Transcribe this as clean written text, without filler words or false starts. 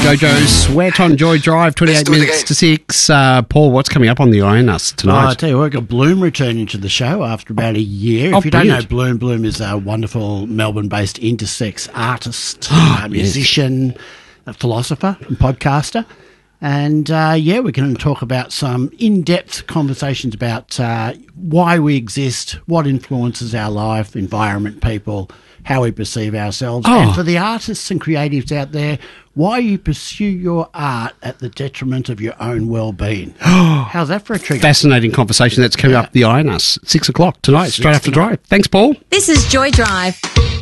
Jojo's Sweat on Joy Drive, 28 minutes to 6. Paul, what's coming up on the IONUS tonight? I tell you what, we've got Bloom returning to the show after about a year. If you don't know Bloom, Bloom is a wonderful Melbourne-based intersex artist, musician, philosopher and podcaster. And, we're going to talk about some in-depth conversations about why we exist, what influences our life, environment, people, how we perceive ourselves. And for the artists and creatives out there, why you pursue your art at the detriment of your own well-being. How's that for a trigger? Fascinating conversation that's coming up the IONUS, 6 o'clock tonight, straight after Drive. Thanks, Paul. This is Joy Drive.